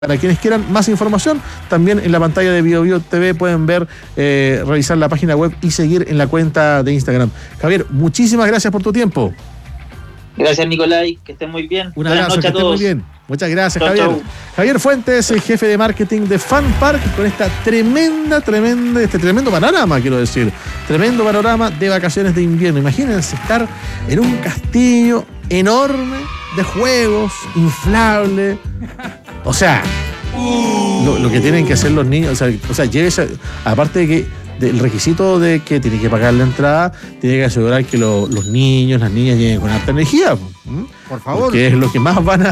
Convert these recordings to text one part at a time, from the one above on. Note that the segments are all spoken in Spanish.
Para quienes quieran más información, también en la pantalla de BioBio TV pueden ver, revisar la página web y seguir en la cuenta de Instagram. Javier, muchísimas gracias por tu tiempo. Gracias, Nicolai, que estén muy bien. Un abrazo, que estén muy bien. Muchas gracias, Javier. Chau. Javier Fuentes, el jefe de marketing de Fun Park, con esta tremendo panorama, quiero decir. Tremendo panorama de vacaciones de invierno. Imagínense estar en un castillo enorme de juegos, inflable. O sea, lo que tienen que hacer los niños, o sea, llévese, aparte de que del requisito de que tiene que pagar la entrada, tiene que asegurar que los niños, las niñas lleguen con alta energía. Por favor. Porque es lo que más van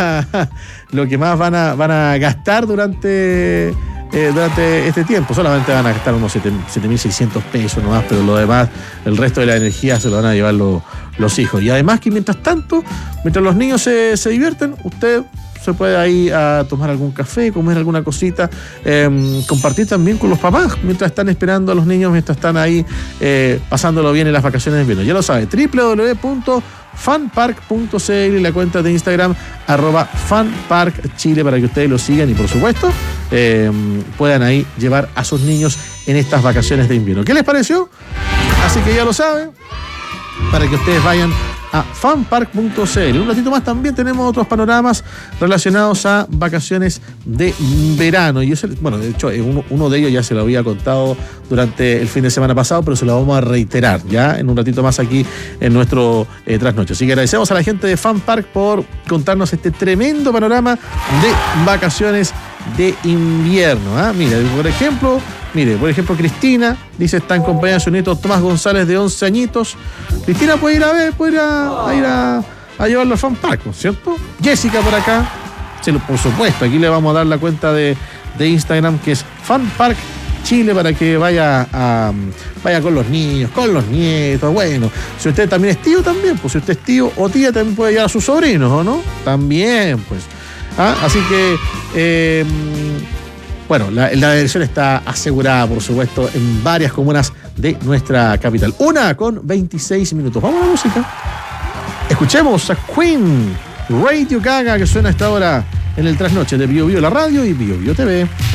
a gastar durante este tiempo. Solamente van a gastar unos 7.600 pesos nomás, pero lo demás, el resto de la energía se lo van a llevar los hijos. Y además que mientras los niños se divierten, usted se puede ahí a tomar algún café, comer alguna cosita, compartir también con los papás mientras están esperando a los niños, mientras están ahí pasándolo bien en las vacaciones de invierno. Ya lo sabe, www.funpark.cl, la cuenta de Instagram @funparkchile, para que ustedes lo sigan y por supuesto puedan ahí llevar a sus niños en estas vacaciones de invierno. ¿Qué les pareció? Así que ya lo saben, para que ustedes vayan a funpark.cl. Un ratito más también tenemos otros panoramas relacionados a vacaciones de verano. Y bueno, de hecho, uno de ellos ya se lo había contado durante el fin de semana pasado, pero se lo vamos a reiterar ya en un ratito más aquí en nuestro trasnoche. Así que agradecemos a la gente de Funpark por contarnos este tremendo panorama de vacaciones de invierno. Mire, por ejemplo, Cristina dice, está en compañía de su nieto Tomás González, de 11 añitos. Cristina puede ir a llevarlo a Fun Park, ¿no es cierto? Jessica por acá, por supuesto, aquí le vamos a dar la cuenta de Instagram, que es Fun Park Chile, para que vaya con los niños, con los nietos. Bueno, si usted también es tío, también, pues si usted es tío o tía, también puede llevar a sus sobrinos, ¿o no? También, pues. Así que bueno, la diversión está asegurada, por supuesto, en varias comunas de nuestra capital. 1:26. Vamos a la música. Escuchemos a Queen, Radio Gaga, que suena a esta hora en el trasnoche de BioBio, la radio, y BioBio TV.